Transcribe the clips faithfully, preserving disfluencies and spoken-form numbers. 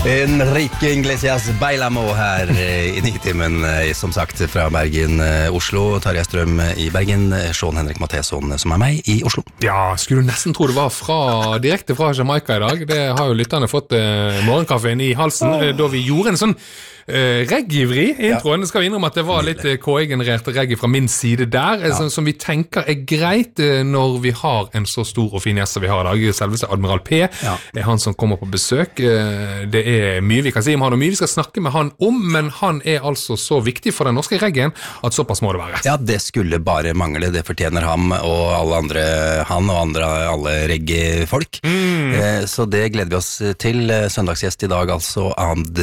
Enrique Iglesias Bailamo her i Nitimen, som sagt fra Bergen, Oslo. Tarjei Strøm i Bergen, Sean Henrik Matheson som er meg i Oslo. Ja, skulle du nesten tro det var fra, direkte fra Jamaica i dag. Det har jo lytterne fått eh, morgenkaffen i halsen, oh. da vi gjorde en sånn Uh, reggae-vri i introen. Ja. Skal vi innrømme at det var litt uh, K I-generert reggae fra min side der, ja. som, som vi tenker er greit uh, når vi har en så stor og fin gjest som vi har i dag. Selveste Admiral P ja. er han som kommer på besøk. Uh, det er mye vi kan si om han, og mye vi skal snakke med han om, men han er altså så viktig for den norske reggaen at såpass må det være. Ja, det skulle bare mangle. Det fortjener ham og alle andre, han og andre, alle reggae-folk. Mm. Uh, så det gleder vi oss til. Søndagsgjest i dag, altså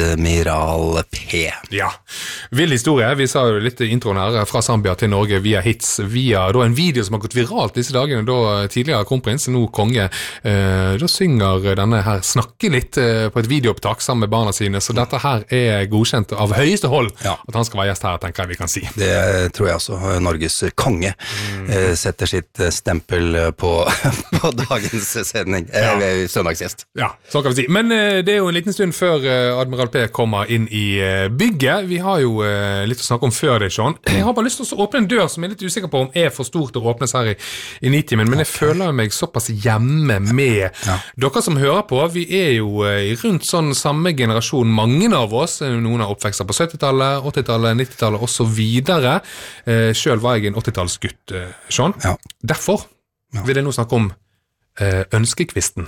Admiral P. Ja, vill historie. Vi sa jo litt i introen her fra Zambia til Norge via hits, via da, en video som har gått viralt disse dagene, da tidligere kronprins, nå konge, eh, da synger denne her snakke litt eh, på et videoopptak sammen med barna sine, så dette her er godkjent av høyeste hold ja. at han skal være gjest her, tenker jeg vi kan si. Det tror jeg også. Norges konge mm. eh, setter sitt stempel på, på dagens sending, eh, ja. søndagsgjest. Ja, så kan vi si. Men eh, det er jo en liten stund før eh, Admiral P kommer inn i bygget. Vi har jo uh, litt å snakke om før det, Sean. Jeg har bare lyst til å åpne en dør som jeg er litt usikker på om er for stort å åpnes her i, i Nitimen, men jeg føler meg såpass hjemme med ja. dere som hører på. Vi er jo uh, rundt sånn samme generasjon, mange av oss. Noen har oppvekster på syttitallet, åttitallet, nittitallet og så videre. Uh, selv var jeg en åttitallsgutt, uh, Sean. Ja. Derfor ja. vil jeg nå snakke om uh, ønskekvisten.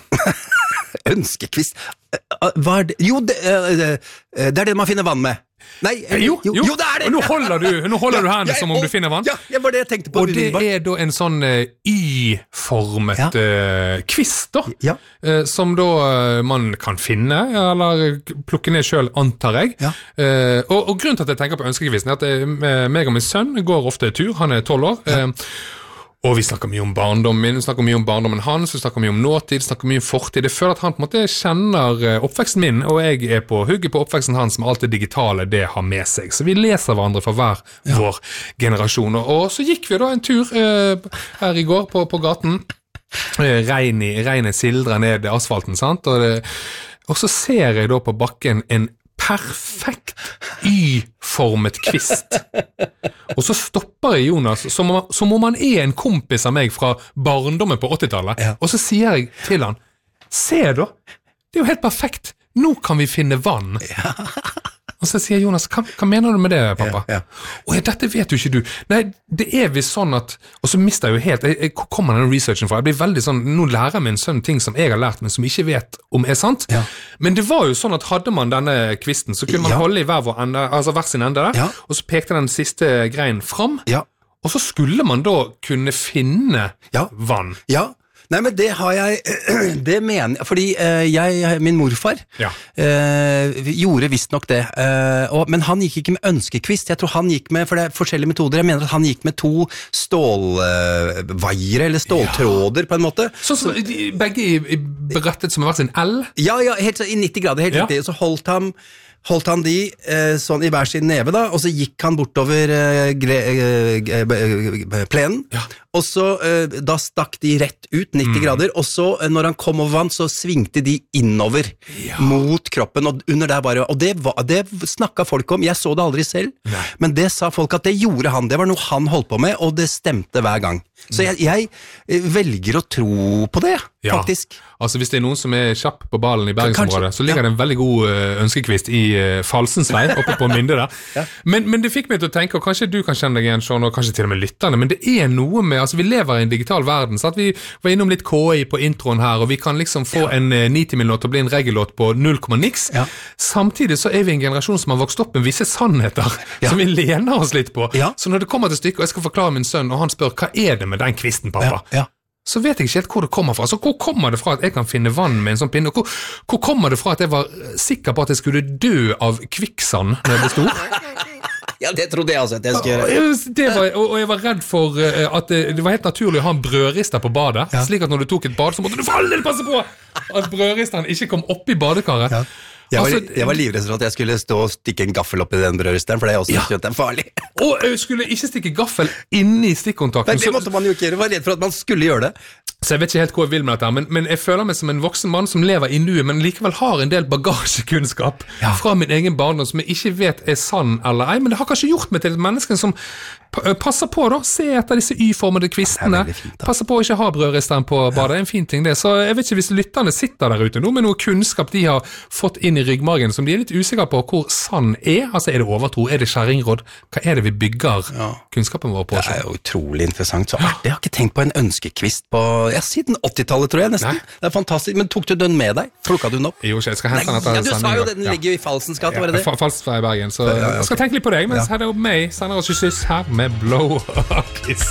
Ønskekvist? Hva er det? Jo, det, det er det man finner vann med. Nei, jo, jo, jo, det er det! Og nå holder du, nå holder ja, du hendene som om du finner vann. Ja, det var det jeg tenkte på. Og det er da en sånn uh, Y-formet ja. uh, kvist da, ja. uh, som da uh, man kan finne, eller plukke ned selv, antar jeg. Ja. Uh, og, og grunnen til at jeg tenker på ønskekvisten er at uh, meg og min sønn går ofte tur, han er tolv år, ja. uh, og vi snakker mye om barndommen, vi snakker mye om barndommen hans, vi snakker mye om nåtid, snakker mye om fortid. Jeg føler at han på en måte kjenner oppveksten min, og jeg er på hugget på oppveksten hans med alt det digitale det har med seg. Så vi leser hverandre fra hver ja. vår generasjon. Og så gikk vi da en tur eh, her i går på, på gaten. Eh, regnet sildrer ned asfalten, sant? Og, det, og så ser jeg da på bakken en perfekt Y-formet kvist. Og så stopper jeg Jonas, som om, som om han er en kompis av meg fra barndommen på åttitallet, ja. og så sier jeg til han, se da, det er jo helt perfekt, nå kan vi finne vann. Ja. Og så sier Jonas, hva, hva mener du med det, pappa? Ja, ja. Og ja, dette vet jo ikke du. Nei, det er visst sånn at, og så mister jeg jo helt, jeg, jeg, hvor kommer denne researchen fra? Jeg blir veldig sånn, nå lærer jeg min sønn ting som jeg har lært, men som jeg ikke vet om er sant. Ja. Men det var jo sånn at hadde man denne kvisten, så kunne man ja. holde i hver, ende, altså hver sin ende der, ja. og så pekte den siste greien fram, ja. og så skulle man da kunne finne ja. vann. Ja. Nei, men det har jeg, det mener jeg, fordi uh, jeg, min morfar ja. uh, gjorde visst nok det, uh, og, men han gikk ikke med ønskekvist, jeg tror han gikk med, for det er forskjellige metoder, jeg mener at han gikk med to stålvaiere, uh, eller ståltråder ja. på en måte. Så, så begge berettet som har vært sin L? Ja, ja, helt så, i nitti grader, helt ja. riktig, så holdt han holdt han de eh, sånn i hver sin neve da, og så gikk han bortover eh, gre, eh, plenen, ja. og så eh, da stakk de rett ut nitti mm. grader, og så eh, når han kom over vann, så svingte de innover ja. mot kroppen, og under der bare, og det, var, det snakket folk om, jeg så det aldri selv, Nei. men det sa folk at det gjorde han, det var noe han holdt på med, og det stemte hver gang. Så jeg, jeg velger å tro på det, ja. faktisk. Altså hvis det er noen som er kjapp på ballen i Bergensområdet, så ligger ja. det en veldig god ønskekvist i uh, Falsens vei, oppe på Minde der. ja. men, men det fikk meg til å tenke, og kanskje du kan kjenne deg igjen, Sean, og kanskje til og med lytterne, men det er noe med, altså vi lever i en digital verden, så at vi var innom litt K I på introen her, og vi kan liksom få ja. en uh, Nitimen-låt og bli en reggae-låt på null komma niks. Ja. Samtidig så er vi en generasjon som har vokst opp med visse sannheter, ja. som vi lener oss litt på. Ja. Så når det kommer til stykket, og jeg skal forklare min sønn, og han spør, hva er det med den kvisten, pappa? Ja. Ja. Så vet jeg ikke helt hvor det kommer fra. Så hvor kommer det fra at jeg kan finne vann med en sånn pinne? Hvor, hvor kommer det fra at jeg var sikker på at jeg skulle dø av kvikksand når jeg ble stor? Ja, det trodde jeg også at jeg skulle gjøre. Det var, og jeg var redd for at det var helt naturlig å ha en brødrister på badet, ja. slik at når du tok et bad, så måtte du for all del passe på at brødristeren ikke kom opp i badekaret. Ja. Jeg var, altså, jeg var livredd for at jeg skulle stå og stikke en gaffel opp i den brødristeren, for det er også ja. skjønt, det er farlig. Og jeg skulle ikke stikke gaffel inn i stikkontakten. Nei, det måtte man jo ikke gjøre, jeg var redd for at man skulle gjøre det. Så jeg vet ikke helt hva jeg vil med dette, men, men jeg føler meg som en voksen mann som lever i nuet, men likevel har en del bagasjekunnskap ja. fra min egen barndom som jeg ikke vet er sann eller ei, men det har kanskje gjort meg til et menneske som passer på da, se etter disse y-formede kvistene, fint, passer på å ikke ha brødristeren på badet, det er en fin ting det. Så jeg vet ikke hvis lytterne sitter der ute nå med noe kunnskap de har fått inn i ryggmargen som de er litt usikre på hvor sann er, altså er det overtro, er det kjerringråd, hva er det vi bygger ja. kunnskapen vår på? Det er jo utrolig interessant, så artig, jeg har ikke tenkt på en ønskekvist på, ja, siden åttitallet tror jeg nesten, Nei. det er fantastisk, men tok du den med deg? Plukket du den opp? Jo, jeg skal hente den etter ja, du sa jo det, den ligger jo i Falsens gate, ja. var det det? Falsens i Bergen, så ja, ja, okay. jeg skal tenke litt på deg, mens ja. her er det meg, sender oss kyss her med Blow Up.